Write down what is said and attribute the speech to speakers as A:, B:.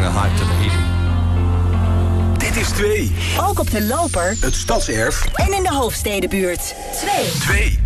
A: Hype Tahiti.
B: Dit is 2.
C: Ook op de loper,
B: Het Stadserf
C: en in de Hoofdstedenbuurt. 2.